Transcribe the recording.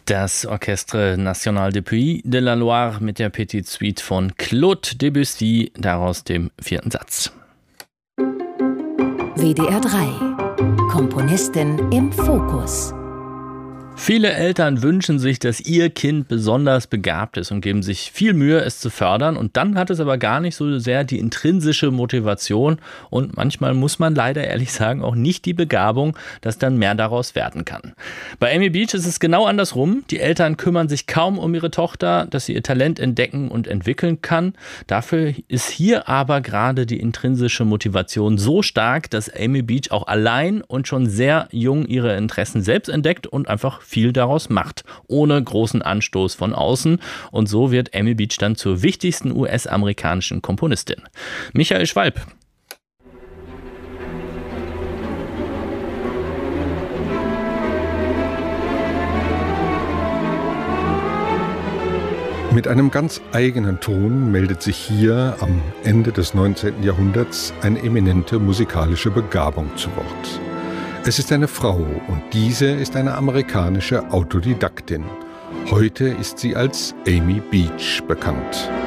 Das Orchestre National des Pays de la Loire mit der Petite Suite von Claude Debussy, daraus dem 4. Satz. WDR 3. Komponistin im Fokus. Viele Eltern wünschen sich, dass ihr Kind besonders begabt ist und geben sich viel Mühe, es zu fördern. Und dann hat es aber gar nicht so sehr die intrinsische Motivation. Und manchmal muss man leider ehrlich sagen auch nicht die Begabung, dass dann mehr daraus werden kann. Bei Amy Beach ist es genau andersrum. Die Eltern kümmern sich kaum um ihre Tochter, dass sie ihr Talent entdecken und entwickeln kann. Dafür ist hier aber gerade die intrinsische Motivation so stark, dass Amy Beach auch allein und schon sehr jung ihre Interessen selbst entdeckt und einfach viel daraus macht, ohne großen Anstoß von außen. Und so wird Amy Beach dann zur wichtigsten US-amerikanischen Komponistin. Michael Schwalb. Mit einem ganz eigenen Ton meldet sich hier am Ende des 19. Jahrhunderts eine eminente musikalische Begabung zu Wort. Es ist eine Frau und diese ist eine amerikanische Autodidaktin. Heute ist sie als Amy Beach bekannt.